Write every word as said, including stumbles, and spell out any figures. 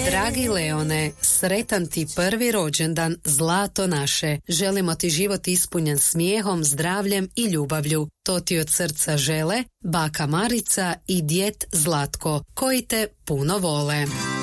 Dragi Leone, sretan ti prvi rođendan, zlato naše. Želimo ti život ispunjen smijehom, zdravljem i ljubavlju. To ti od srca žele baka Marica i djed Zlatko, koji te puno vole.